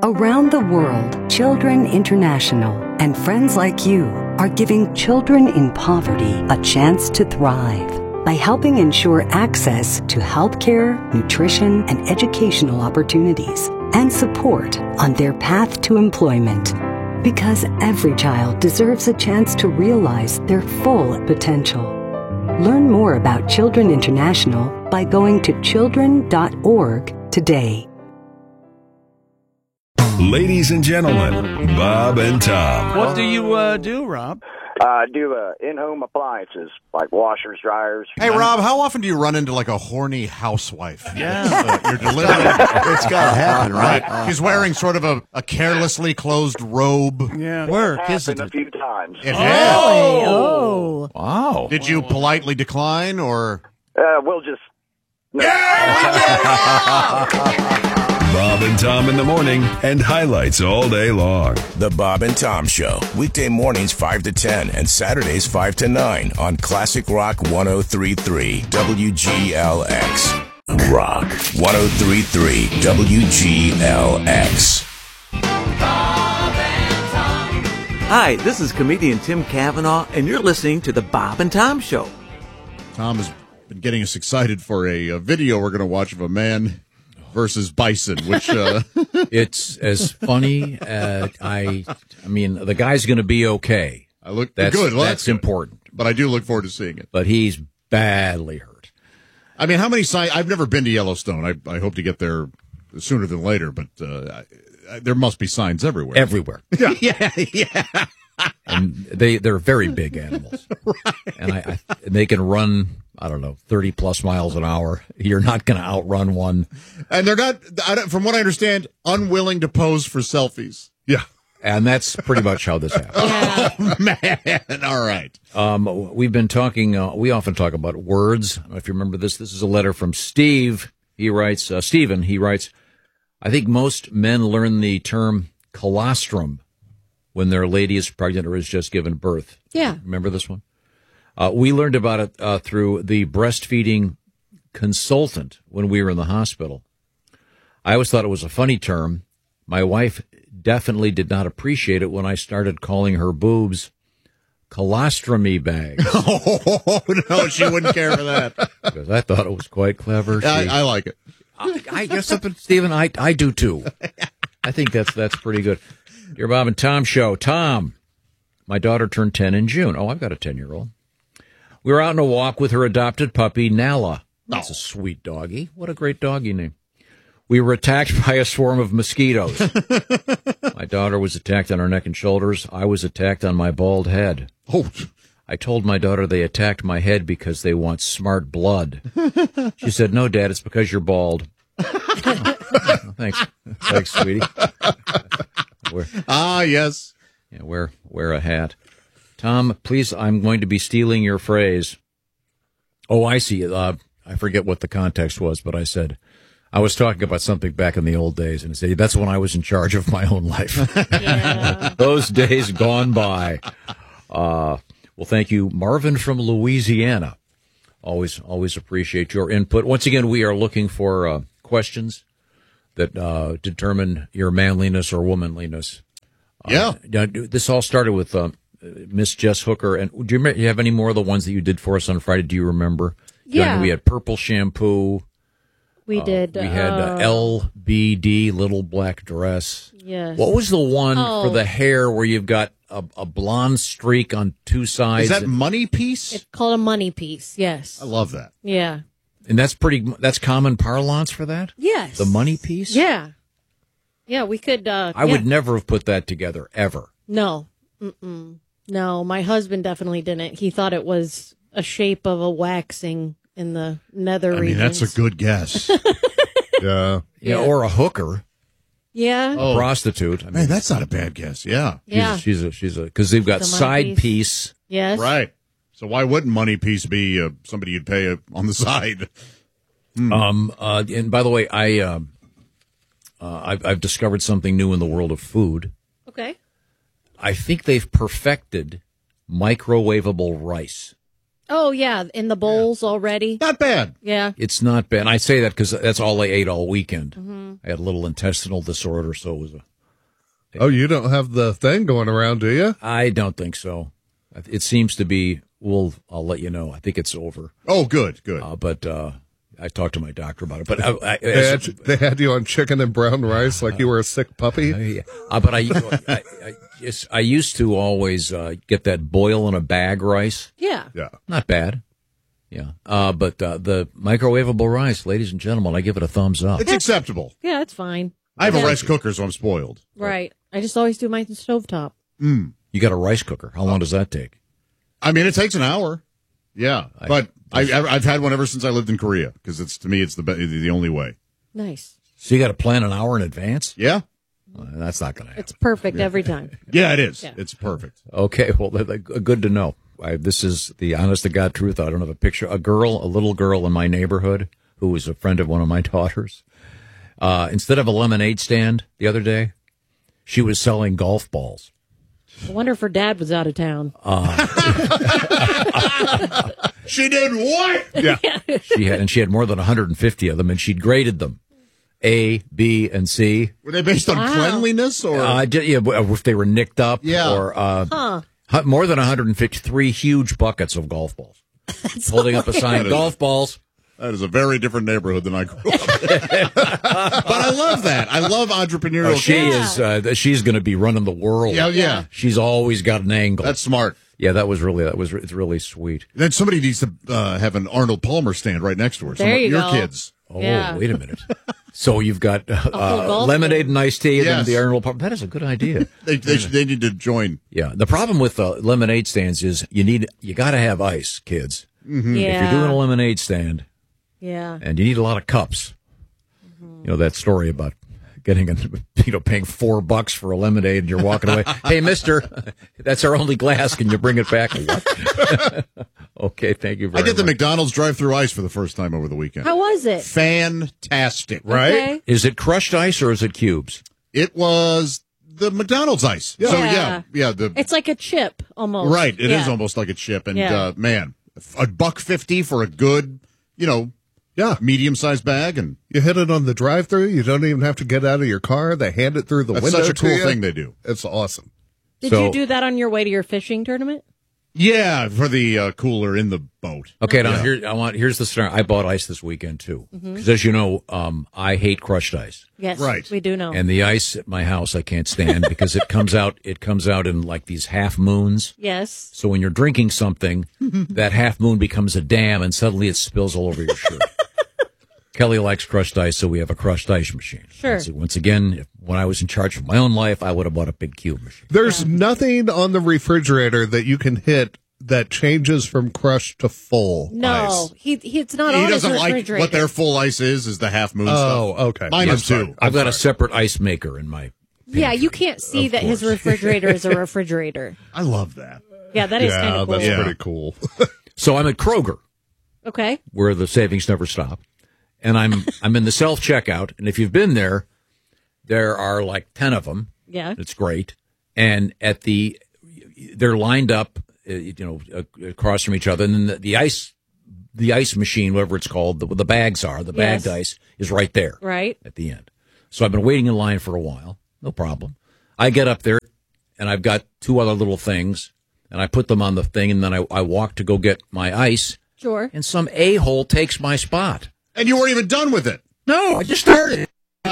Around the world, Children International and friends like you are giving children in poverty a chance to thrive by helping ensure access to healthcare, nutrition, and educational opportunities and support on their path to employment. Because every child deserves a chance to realize their full potential. Learn more about Children International by going to children.org today. Ladies and gentlemen, Bob and Tom. What do you do, Rob? Do in-home appliances like washers, dryers. Hey, Rob, how often do you run into like a horny housewife? Yeah. You're delivering. It's got to happen, right? She's wearing sort of a carelessly closed robe. Yeah. Work, isn't Happened a it? few times. It has. Oh. Wow. Did you politely decline or? We'll just... No. Bob and Tom in the morning and highlights all day long. The Bob and Tom Show, weekday mornings 5 to 10 and Saturdays 5 to 9 on Classic Rock 103.3 WGLX. Rock 103.3 WGLX. Hi, this is comedian Tim Cavanaugh, and you're listening to The Bob and Tom Show. Tom has been getting us excited for a video we're going to watch of a man versus bison, which it's as funny. I mean, the guy's going to be okay. That's good. Well, that's important. But I do look forward to seeing it. But he's badly hurt. I mean, how many signs? I've never been to Yellowstone. I hope to get there sooner than later. But there must be signs everywhere. Everywhere. Yeah. yeah. And they're very big animals, Right. And they can run, I don't know, 30 plus miles an hour. You're not going to outrun one. And they're not, from what I understand, unwilling to pose for selfies. Yeah. And that's pretty much how this happens. Oh, man. All right. We've been talking, we often talk about words. I don't know if you remember this. This is a letter from Steve. He writes, Stephen, he writes, I think most men learn the term colostrum when their lady is pregnant or has just given birth. Yeah. Remember this one? We learned about it through the breastfeeding consultant when we were in the hospital. I always thought it was a funny term. My wife definitely did not appreciate it when I started calling her boobs colostromy bags. Oh, no, she wouldn't care for that. Because I thought it was quite clever. I like it. I guess something, Stephen, I do too. I think that's pretty good. Your Bob and Tom Show. Tom, my daughter turned 10 in June. Oh, I've got a 10-year-old. We were out on a walk with her adopted puppy, Nala. That's a sweet doggy. What a great doggy name. We were attacked by a swarm of mosquitoes. My daughter was attacked on her neck and shoulders. I was attacked on my bald head. Oh, I told my daughter they attacked my head because they want smart blood. She said, no, Dad, it's because you're bald. Oh, thanks. Thanks, sweetie. Yes. Yeah, wear a hat. Tom, please, I'm going to be stealing your phrase. Oh, I see. I forget what the context was, but I said, I was talking about something back in the old days, and I said, that's when I was in charge of my own life. Yeah. Those days gone by. Well, thank you, Marvin from Louisiana. Always appreciate your input. Once again, we are looking for questions that determine your manliness or womanliness. This all started with Miss Jess Hooker. And do you have any more of the ones that you did for us on Friday? Do you remember? Yeah. We had purple shampoo. We did. We had LBD, little black dress. Yes. What was the one for the hair where you've got a blonde streak on two sides? Is that money piece? It's called a money piece. Yes. I love that. Yeah. And that's common parlance for that? Yes. The money piece? Yeah. Yeah, we could. I would never have put that together, ever. No. Mm-mm. No, my husband definitely didn't. He thought it was a shape of a waxing in the nether regions. That's a good guess. Yeah, or a hooker. Yeah. A prostitute. I mean, Man, that's not a bad guess. Yeah. Yeah. She's a because they've got The money side piece. Yes. Right. So why wouldn't money piece be somebody you'd pay on the side? And by the way, I've discovered something new in the world of food. Okay. I think they've perfected microwavable rice. Oh, yeah. In the bowls already. Not bad. Yeah. It's not bad. And I say that because that's all I ate all weekend. I had a little intestinal disorder, so it was Oh, you don't have the thing going around, do you? I don't think so. It seems to be. I'll let you know. I think it's over. Oh, good. But I talked to my doctor about it. But They had you on chicken and brown rice like you were a sick puppy. But I used to always get that boil in a bag rice. Yeah. Not bad. Yeah. But the microwavable rice, ladies and gentlemen, I give it a thumbs up. It's acceptable. Yeah, it's fine. I have a rice cooker, so I'm spoiled. Right. I just always do mine stovetop. You got a rice cooker. How long does that take? I mean, it takes an hour. Yeah, but I've had one ever since I lived in Korea because to me it's the only way. Nice. So you got to plan an hour in advance? Yeah. That's not going to happen. It's perfect every time. Yeah, it is. Yeah. It's perfect. Okay, well, good to know. This is the honest-to-God truth. I don't have a picture. A little girl in my neighborhood who was a friend of one of my daughters, instead of a lemonade stand the other day, she was selling golf balls. I wonder if her dad was out of town. She did what? Yeah. She had more than 150 of them, and she'd graded them. A, B, and C. Were they based on cleanliness or? If they were nicked up. Yeah. Or more than 153 huge buckets of golf balls. Holding up a sign, golf balls. That is a very different neighborhood than I grew up in. But I love that. I love entrepreneurial. She's going to be running the world. Yeah. She's always got an angle. That's smart. Yeah, it's really sweet. Then somebody needs to have an Arnold Palmer stand right next to her. There you your go. kids. Oh, wait a minute. So you've got lemonade and iced tea and the Arnold Palmer. That is a good idea. They need to join. Yeah. The problem with lemonade stands is you got to have ice, kids. Mm-hmm. Yeah. If you're doing a lemonade stand. Yeah. And you need a lot of cups. You know, that story about paying $4 for a lemonade and you're walking away. Hey, mister, that's our only glass. Can you bring it back? What? Okay, thank you very much. I did the McDonald's drive-through ice for the first time over the weekend. How was it? Fantastic, right? Okay. Is it crushed ice or is it cubes? It was the McDonald's ice. Yeah. So, yeah. It's like a chip, almost. Right, it is almost like a chip. And, man, $1.50 for a good, medium-sized bag. And you hit it on the drive-through. You don't even have to get out of your car. They hand it through the window. That's such a cool to you. thing they do. It's awesome. Did you do that on your way to your fishing tournament? Yeah, for the cooler in the boat. Okay, now here's the scenario. I bought ice this weekend too, because as you know, I hate crushed ice. Yes, right. We do know. And the ice at my house I can't stand because it comes out in like these half moons. Yes. So when you're drinking something, that half moon becomes a dam, and suddenly it spills all over your shirt. Kelly likes crushed ice, so we have a crushed ice machine. Sure. Once again, when I was in charge of my own life, I would have bought a big cube machine. There's nothing on the refrigerator that you can hit that changes from crushed to full No, ice. it's not on He his doesn't like refrigerator. what their full ice is the half moon stuff. Oh, okay. Mine is too. I've got a separate ice maker in my Yeah, you can't see that his refrigerator is a refrigerator. I love that. Yeah, that is kind of cool. That's pretty cool. So I'm at Kroger, Okay. where the savings never stop. And I'm in the self-checkout, and if you've been there are like 10 of them. Yeah. It's great. And they're lined up, across from each other. And then the ice machine, whatever it's called, the bags are, the bagged ice is right there. Right. At the end. So I've been waiting in line for a while. No problem. I get up there, and I've got 2 other little things, and I put them on the thing, and then I walk to go get my ice. Sure. And some a-hole takes my spot. And you weren't even done with it. No, I just started.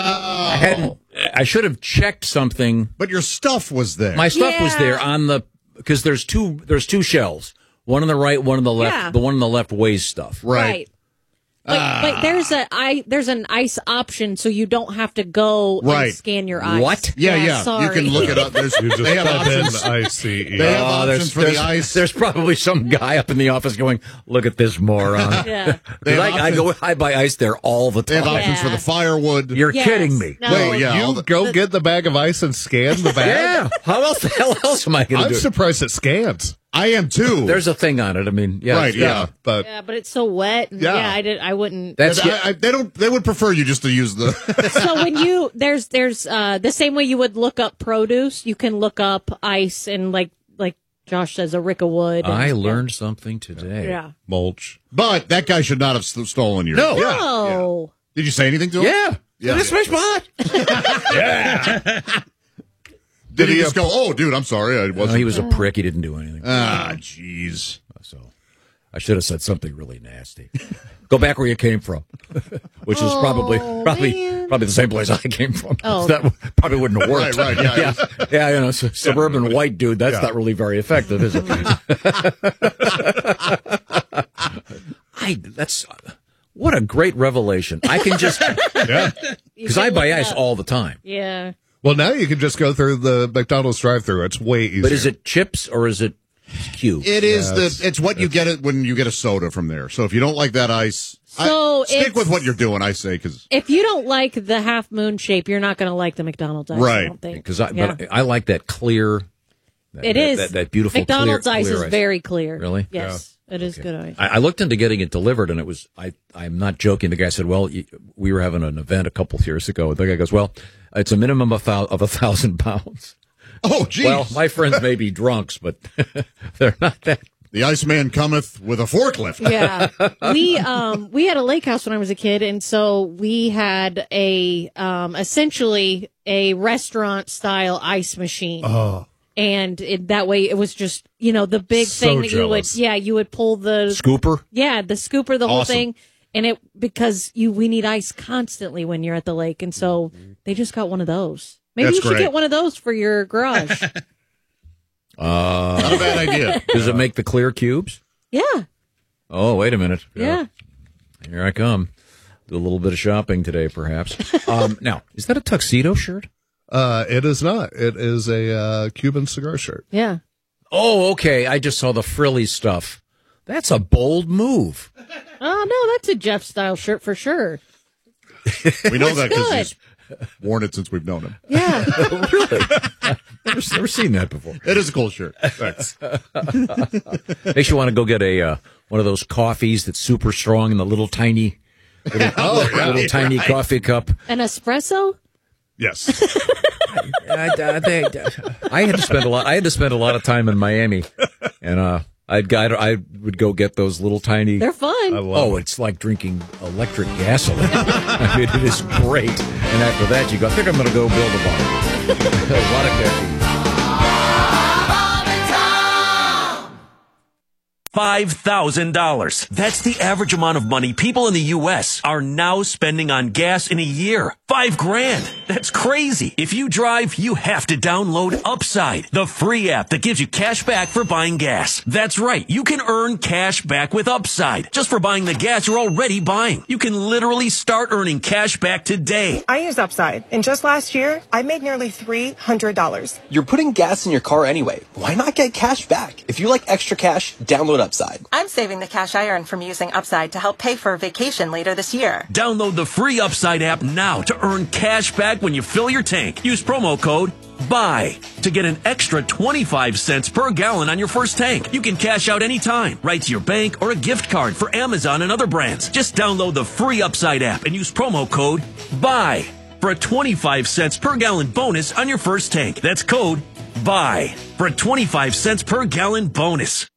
I should have checked something. But your stuff was there. My stuff was there because there's two shelves. One on the right, one on the left. Yeah. The one on the left weighs stuff. Right. But there's an ice option, so you don't have to go and scan your ice. What? Yeah. Sorry. You can look it up. They have options. ICE. They have options for the ice. There's probably some guy up in the office going, "Look at this moron." Yeah. I buy ice there all the They have time. options for the firewood. You're kidding me. No. Wait, yeah. You go get the bag of ice and scan the bag? Yeah. How else the hell else am I going to do? I'm surprised it scans. I am too. There's a thing on it. I mean, yeah. Right, yeah. But But it's so wet. And I wouldn't. They would prefer you just to use the. So when there's the same way you would look up produce, you can look up ice and like Josh says, a rick of wood. I learned something today. Yeah. mulch. But that guy should not have stolen your. No. No. Did you say anything to him? Yeah. That's my spot. Did he just go, oh, dude, I'm sorry. I wasn't. No, he was a prick. He didn't do anything. Ah, jeez. So I should have said something really nasty. Go back where you came from, which is probably the same place I came from. Oh. That probably wouldn't have worked. Right, yeah. You know, suburban white dude. That's not really very effective, is it? That's what a great revelation. I can just because I buy ice all the time. Yeah. Well, now you can just go through the McDonald's drive-thru. It's way easier. But is it chips or is it cubes? It is it's what you get when you get a soda from there. So if you don't like that ice, stick with what you're doing, I say, because if you don't like the half moon shape, you're not going to like the McDonald's ice. Right. I don't think. Because I like that clear. That beautiful McDonald's clear ice is ice. very clear. Really? Yes, it is good ice. I looked into getting it delivered, and it was. I'm not joking. The guy said, "Well, we were having an event a couple of years ago." The guy goes, "Well, it's a minimum of 1,000 pounds." Oh, geez. Well, my friends may be drunks, but they're not that. The Iceman cometh with a forklift. Yeah, we had a lake house when I was a kid, and so we had essentially a restaurant style ice machine. Oh. And that way it was just, the big thing that jealous. you would pull the scooper. Yeah, the scooper, the whole Awesome. thing. And we need ice constantly when you're at the lake. And so they just got one of those. Maybe That's you should great. get one of those for your garage. Not a bad idea. Does it make the clear cubes? Yeah. Oh, wait a minute. Yeah. Here I come. Do a little bit of shopping today, perhaps. Now, is that a tuxedo shirt? It is not. It is a Cuban cigar shirt. Yeah. Oh, okay. I just saw the frilly stuff. That's a bold move. Oh, no, that's a Jeff style shirt for sure. We know that because good. he's worn it since we've known him. Yeah. Really? Never seen that before. It is a cool shirt. Thanks. Makes you want to go get one of those coffees that's super strong in the little tiny coffee cup. An espresso? Yes. I had to spend a lot of time in Miami, and I would go get those little tiny. They're fun. It's like drinking electric gasoline. I mean, it is great. And after that, you go, I think I'm going to go build a bar. A lot of caffeine. $5,000. That's the average amount of money people in the U.S. are now spending on gas in a year. $5,000. That's crazy. If you drive, you have to download Upside, the free app that gives you cash back for buying gas. That's right. You can earn cash back with Upside just for buying the gas you're already buying. You can literally start earning cash back today. I use Upside, and just last year, I made nearly $300. You're putting gas in your car anyway. Why not get cash back? If you like extra cash, download Upside. I'm saving the cash I earn from using Upside to help pay for a vacation later this year. Download the free Upside app now to earn cash back when you fill your tank. Use promo code BUY to get an extra 25 cents per gallon on your first tank. You can cash out anytime, right to your bank or a gift card for Amazon and other brands. Just download the free Upside app and use promo code BUY for a 25 cents per gallon bonus on your first tank. That's code BUY for a 25 cents per gallon bonus.